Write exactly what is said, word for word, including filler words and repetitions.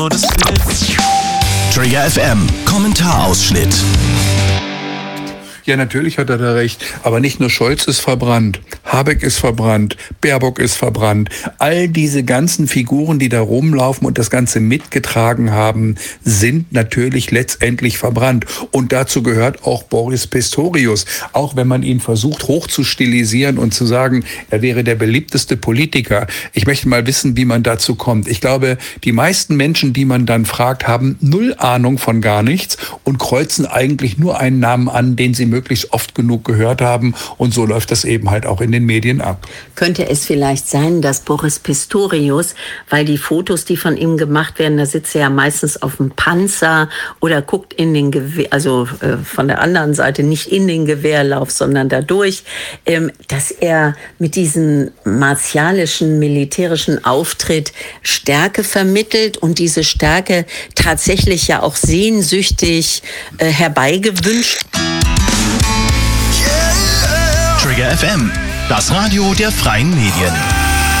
Trigger F M, Kommentarausschnitt. Ja, natürlich hat er da recht. Aber nicht nur Scholz ist verbrannt, Habeck ist verbrannt, Baerbock ist verbrannt. All diese ganzen Figuren, die da rumlaufen und das Ganze mitgetragen haben, sind natürlich letztendlich verbrannt. Und dazu gehört auch Boris Pistorius. Auch wenn man ihn versucht hochzustilisieren und zu sagen, er wäre der beliebteste Politiker. Ich möchte mal wissen, wie man dazu kommt. Ich glaube, die meisten Menschen, die man dann fragt, haben null Ahnung von gar nichts und kreuzen eigentlich nur einen Namen an, den sie möglichst oft genug gehört haben. Und so läuft das eben halt auch in den Medien ab. Könnte es vielleicht sein, dass Boris Pistorius, weil die Fotos, die von ihm gemacht werden, da sitzt er ja meistens auf dem Panzer oder guckt in den Gewehr, also äh, von der anderen Seite nicht in den Gewehrlauf, sondern dadurch, ähm, dass er mit diesem martialischen, militärischen Auftritt Stärke vermittelt und diese Stärke tatsächlich ja auch sehnsüchtig äh, herbeigewünscht. Trigger F M, das Radio der freien Medien.